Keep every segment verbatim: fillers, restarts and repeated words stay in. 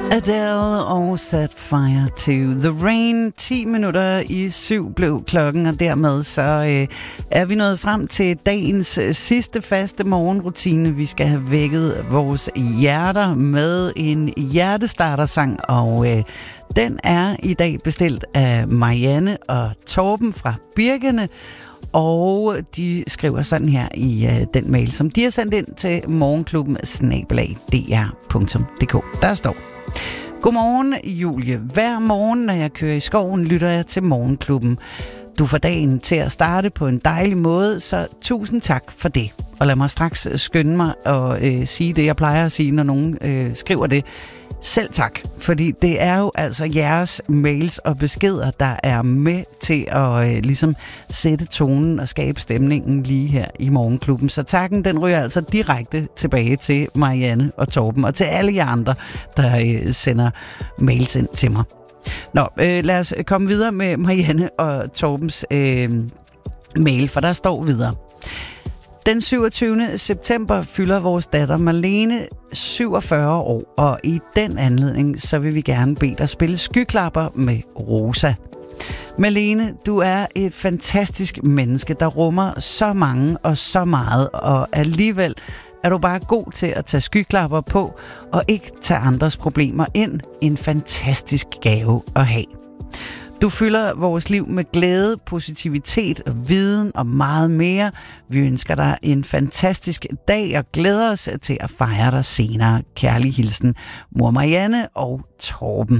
Adele og Set Fire to the Rain. ti minutter i syv blev klokken, og dermed så øh, er vi nået frem til dagens øh, sidste faste morgenrutine. Vi skal have vækket vores hjerter med en hjertestartersang, og øh, den er i dag bestilt af Marianne og Torben fra Birkene. Og de skriver sådan her i øh, den mail, som de har sendt ind til morgenklubben snabel-a d r punktum d k. Der står: Godmorgen, Julie. Hver morgen, når jeg kører i skoven, lytter jeg til morgenklubben. Du får dagen til at starte på en dejlig måde, så tusind tak for det. Og lad mig straks skynde mig og øh, sige det, jeg plejer at sige, når nogen øh, skriver det. Selv tak, fordi det er jo altså jeres mails og beskeder, der er med til at øh, ligesom sætte tonen og skabe stemningen lige her i morgenklubben. Så takken, den ryger altså direkte tilbage til Marianne og Torben og til alle jer andre, der øh, sender mails ind til mig. Nå, øh, lad os komme videre med Marianne og Torbens øh, mail, for der står videre. Den syvogtyvende september fylder vores datter Marlene syvogfyrre år, og i den anledning så vil vi gerne bede dig spille Skyklapper med Rosa. Marlene, du er et fantastisk menneske, der rummer så mange og så meget, og alligevel er du bare god til at tage skyklapper på og ikke tage andres problemer ind. En fantastisk gave at have. Du fylder vores liv med glæde, positivitet og viden og meget mere. Vi ønsker dig en fantastisk dag og glæder os til at fejre dig senere. Kærlig hilsen, mor Marianne og Torben.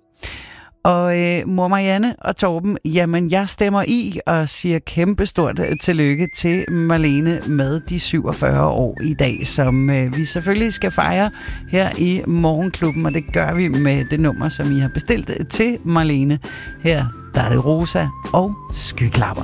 Og øh, mor Marianne og Torben, jamen jeg stemmer i og siger kæmpestort tillykke til Marlene med de syvogfyrre år i dag, som øh, vi selvfølgelig skal fejre her i morgenklubben, og det gør vi med det nummer, som I har bestilt til Marlene. Her der er det Rosa og Skyklapper.